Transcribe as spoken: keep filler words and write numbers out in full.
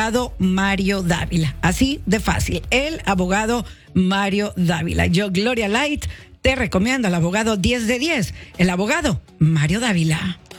Mario Dávila. Así de fácil. El abogado Mario Dávila. Yo, Gloria Light, te recomiendo al abogado diez de diez. El abogado Mario Dávila.